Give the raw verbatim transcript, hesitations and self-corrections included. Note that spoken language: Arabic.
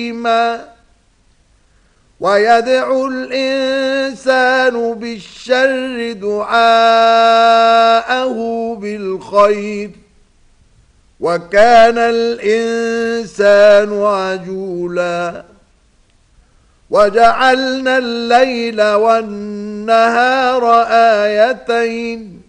ويدعو الإنسان بالشر دعاءه بالخير وكان الإنسان عجولا وجعلنا الليل والنهار آيتين